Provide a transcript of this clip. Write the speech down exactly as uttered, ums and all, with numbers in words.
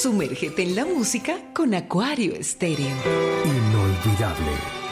Sumérgete en la música con Acuario Estéreo. Inolvidable.